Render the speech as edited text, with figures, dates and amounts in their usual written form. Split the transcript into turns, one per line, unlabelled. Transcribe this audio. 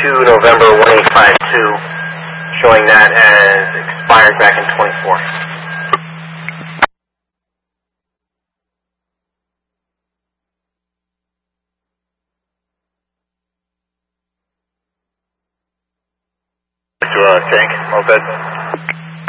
November 1852, showing that as expired back in 24.
To tank, moped.